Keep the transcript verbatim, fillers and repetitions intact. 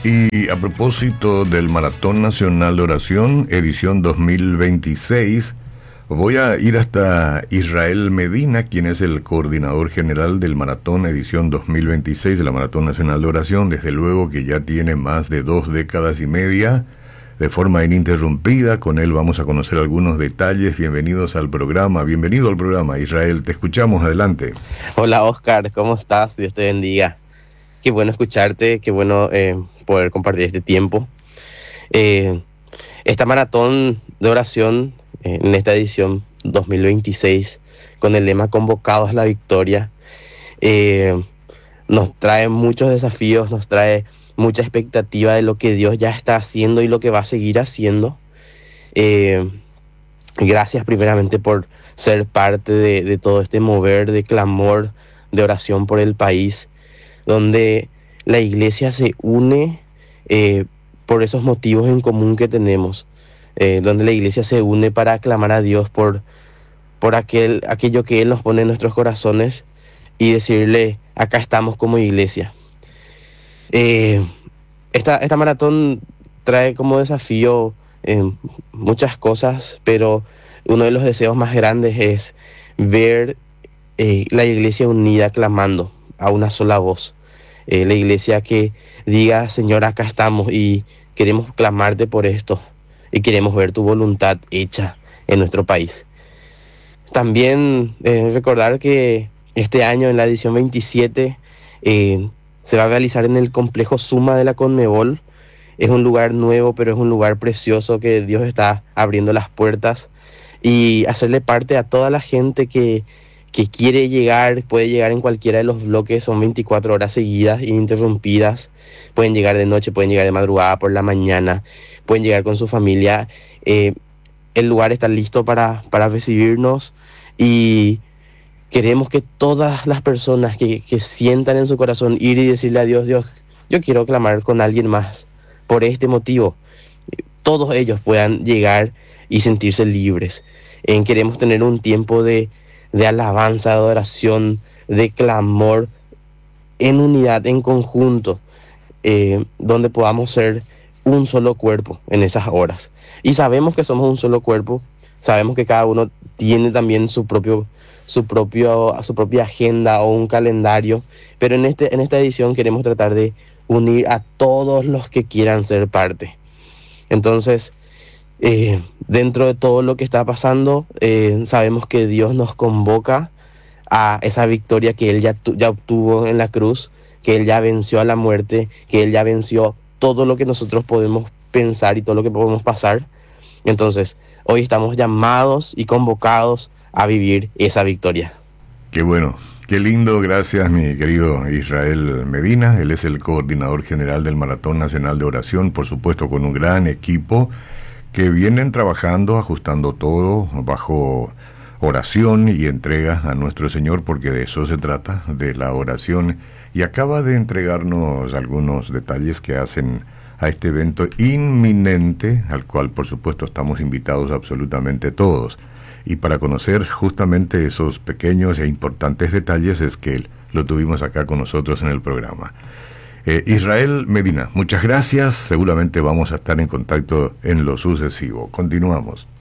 Y a propósito del Maratón Nacional de Oración, edición dos mil veintiséis, voy a ir hasta Israel Medina, quien es el coordinador general del Maratón edición dos mil veintiséis de la Maratón Nacional de Oración, desde luego que ya tiene más de dos décadas y media, de forma ininterrumpida. Con él vamos a conocer algunos detalles. Bienvenidos al programa, bienvenido al programa, Israel, te escuchamos, adelante. Hola Oscar, ¿cómo estás? Dios te bendiga. Qué bueno escucharte, qué bueno eh, poder compartir este tiempo. Eh, esta maratón de oración eh, en esta edición dos mil veintiséis, con el lema Convocados a la Victoria, eh, nos trae muchos desafíos, nos trae mucha expectativa de lo que Dios ya está haciendo y lo que va a seguir haciendo. Eh, gracias primeramente por ser parte de, de todo este mover de clamor, de oración por el país, donde la iglesia se une eh, por esos motivos en común que tenemos, eh, donde la iglesia se une para clamar a Dios por, por aquel, aquello que Él nos pone en nuestros corazones y decirle, acá estamos como iglesia. Eh, esta, esta maratón trae como desafío eh, muchas cosas, pero uno de los deseos más grandes es ver eh, la iglesia unida clamando a una sola voz. Eh, la iglesia que diga, Señor, acá estamos y queremos clamarte por esto y queremos ver tu voluntad hecha en nuestro país. También eh, recordar que este año en la edición veintisiete eh, se va a realizar en el complejo Suma de la Conmebol. Es un lugar nuevo, pero es un lugar precioso que Dios está abriendo las puertas, y hacerle parte a toda la gente que que quiere llegar, puede llegar en cualquiera de los bloques, son veinticuatro horas seguidas, ininterrumpidas, pueden llegar de noche, pueden llegar de madrugada, por la mañana, pueden llegar con su familia. Eh, el lugar está listo para, para recibirnos, y queremos que todas las personas que, que sientan en su corazón ir y decirle a Dios, Dios, yo quiero clamar con alguien más por este motivo, todos ellos puedan llegar y sentirse libres. Eh, queremos tener un tiempo de de alabanza, de adoración, de clamor, en unidad, en conjunto, eh, donde podamos ser un solo cuerpo en esas horas. Y sabemos que somos un solo cuerpo, sabemos que cada uno tiene también su propio, su propio, su propia agenda o un calendario, pero en, este, en esta edición queremos tratar de unir a todos los que quieran ser parte. Entonces, Eh, dentro de todo lo que está pasando, eh, sabemos que Dios nos convoca a esa victoria que Él ya, tu, ya obtuvo en la cruz, que Él ya venció a la muerte, que Él ya venció todo lo que nosotros podemos pensar y todo lo que podemos pasar. Entonces, hoy estamos llamados y convocados a vivir esa victoria. Qué bueno, qué lindo, gracias mi querido Israel Medina. Él es el coordinador general del Maratón Nacional de Oración, por supuesto con un gran equipo que vienen trabajando, ajustando todo bajo oración y entrega a nuestro Señor, porque de eso se trata, de la oración. Y acaba de entregarnos algunos detalles que hacen a este evento inminente, al cual por supuesto estamos invitados absolutamente todos. Y para conocer justamente esos pequeños e importantes detalles es que lo tuvimos acá con nosotros en el programa. Eh, Israel Medina, muchas gracias. Seguramente vamos a estar en contacto en lo sucesivo. Continuamos.